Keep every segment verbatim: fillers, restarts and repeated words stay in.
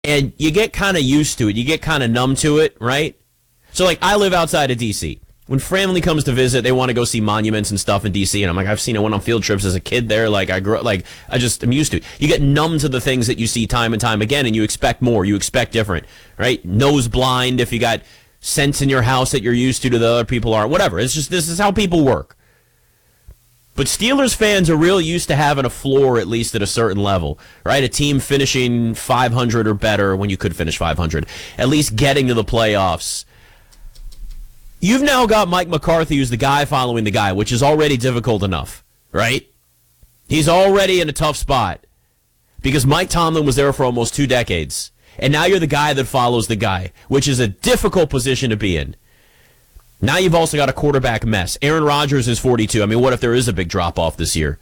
And you get kind of used to it. You get kind of numb to it, right? So, like, I live outside of D C. When family comes to visit, they want to go see monuments and stuff in D C, and I'm like, I've seen it. Went on field trips as a kid there. Like, I grew up, like, I just am used to it. You get numb to the things that you see time and time again, and you expect more. You expect different, right? Nose blind if you got scents in your house that you're used to that other people aren't. Whatever. It's just, this is how people work. But Steelers fans are real used to having a floor, at least at a certain level, right? A team finishing five hundred or better when you could finish five hundred. At least getting to the playoffs. You've now got Mike McCarthy, who's the guy following the guy, which is already difficult enough, right? He's already in a tough spot because Mike Tomlin was there for almost two decades. And now you're the guy that follows the guy, which is a difficult position to be in. Now you've also got a quarterback mess. Aaron Rodgers is forty-two. I mean, what if there is a big drop-off this year?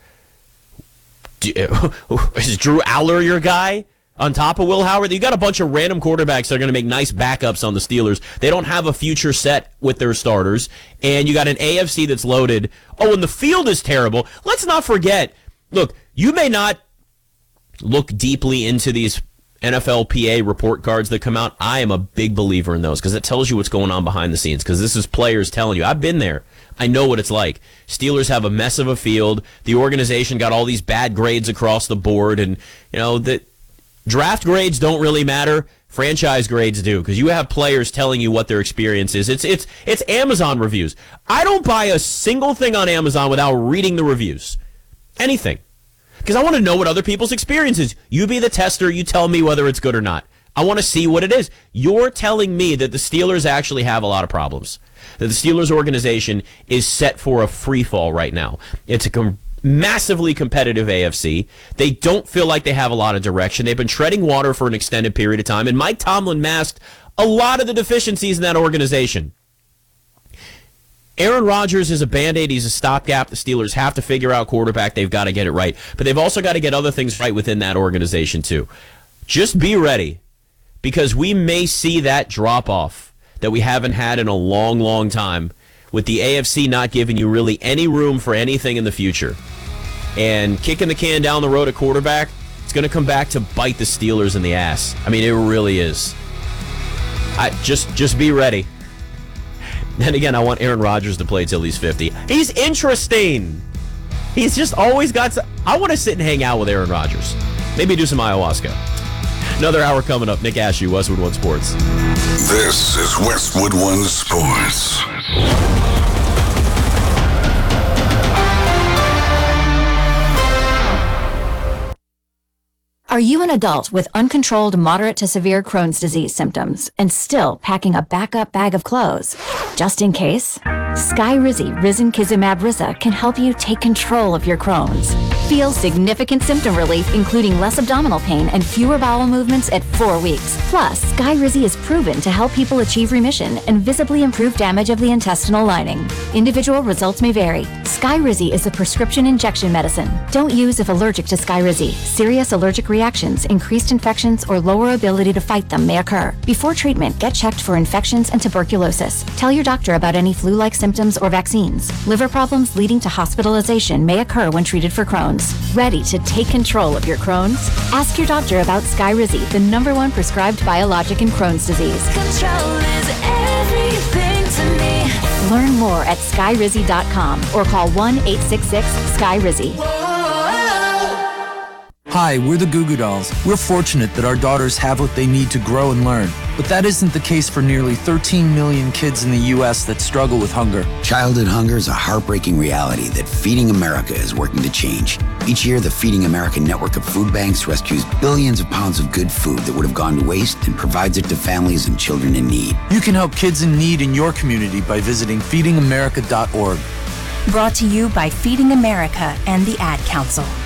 Do, is Drew Aller your guy on top of Will Howard? You got a bunch of random quarterbacks that are going to make nice backups on the Steelers. They don't have a future set with their starters. And you got an A F C that's loaded. Oh, and the field is terrible. Let's not forget, look, you may not look deeply into these N F L P A report cards that come out. I am a big believer in those because it tells you what's going on behind the scenes, because this is players telling you. I've been there. I know what it's like. Steelers have a mess of a field. The organization got all these bad grades across the board, and you know that draft grades don't really matter. Franchise grades do, because you have players telling you what their experience is. It's it's it's Amazon reviews. I don't buy a single thing on Amazon without reading the reviews. Anything. Because I want to know what other people's experience is. You be the tester. You tell me whether it's good or not. I want to see what it is. You're telling me that the Steelers actually have a lot of problems. That the Steelers organization is set for a free fall right now. It's a com- massively competitive A F C. They don't feel like they have a lot of direction. They've been treading water for an extended period of time. And Mike Tomlin masked a lot of the deficiencies in that organization. Aaron Rodgers is a Band-Aid. He's a stopgap. The Steelers have to figure out quarterback. They've got to get it right. But they've also got to get other things right within that organization, too. Just be ready, because we may see that drop-off that we haven't had in a long, long time, with the A F C not giving you really any room for anything in the future. And kicking the can down the road at quarterback, it's going to come back to bite the Steelers in the ass. I mean, it really is. I just just be ready. Then again, I want Aaron Rodgers to play till he's fifty. He's interesting. He's just always got some, I want to sit and hang out with Aaron Rodgers. Maybe do some ayahuasca. Another hour coming up. Nick Ashew, Westwood One Sports. This is Westwood One Sports. Are you an adult with uncontrolled moderate to severe Crohn's disease symptoms and still packing a backup bag of clothes? Just in case? Skyrizi Risankizumab Riza can help you take control of your Crohn's. Feel significant symptom relief, including less abdominal pain and fewer bowel movements at four weeks. Plus, Skyrizi is proven to help people achieve remission and visibly improve damage of the intestinal lining. Individual results may vary. Skyrizi is a prescription injection medicine. Don't use if allergic to Skyrizi. Serious allergic reactions, increased infections, or lower ability to fight them may occur. Before treatment, get checked for infections and tuberculosis. Tell your doctor about any flu-like symptoms or vaccines. Liver problems leading to hospitalization may occur when treated for Crohn's. Ready to take control of your Crohn's? Ask your doctor about Skyrizi, the number one prescribed biologic in Crohn's disease. Control is everything to me. Learn more at skyrizi dot com or call one eight six six Skyrizi. Hi, we're the Goo Goo Dolls. We're fortunate that our daughters have what they need to grow and learn. But that isn't the case for nearly thirteen million kids in the U S that struggle with hunger. Childhood hunger is a heartbreaking reality that Feeding America is working to change. Each year, the Feeding America network of food banks rescues billions of pounds of good food that would have gone to waste and provides it to families and children in need. You can help kids in need in your community by visiting feeding america dot org. Brought to you by Feeding America and the Ad Council.